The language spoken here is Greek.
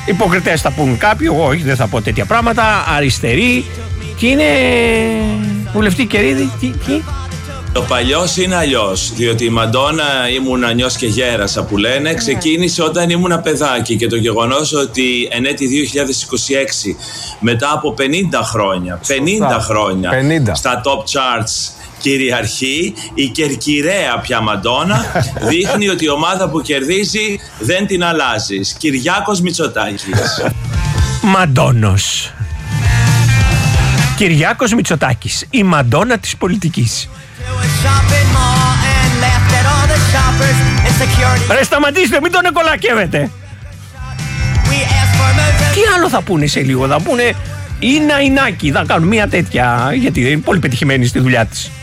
Υποκριτές θα πούν κάποιοι, εγώ όχι, δεν θα πω τέτοια πράγματα. Αριστεροί. Και είναι βουλευτή Κερίδη. Τι? Το παλιός είναι αλλιώς, διότι η Μαντόνα ήμουν νιός και γέρασα που λένε, ξεκίνησε όταν ήμουν παιδάκι και το γεγονός ότι εν έτη 2026 μετά από 50 χρόνια στα top charts κυριαρχεί η κερκυραία πια Μαντόνα, δείχνει ότι η ομάδα που κερδίζει δεν την αλλάζεις. Κυριάκος Μητσοτάκης. Μαντόνος. Κυριάκος Μητσοτάκης, η Μαντόνα της πολιτικής. Ρε σταματήστε, μην τον εκολακεύετε. Τι άλλο θα πούνε σε λίγο, θα πούνε Ίνα Ινάκη, θα κάνουν μια τέτοια, γιατί είναι πολύ πετυχημένη στη δουλειά της.